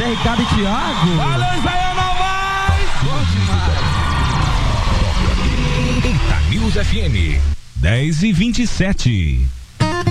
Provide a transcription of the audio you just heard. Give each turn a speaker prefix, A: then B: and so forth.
A: Zé Ricardo e Thiago.
B: Valeu, Israel Novaes.
C: Eita News FM 10:27.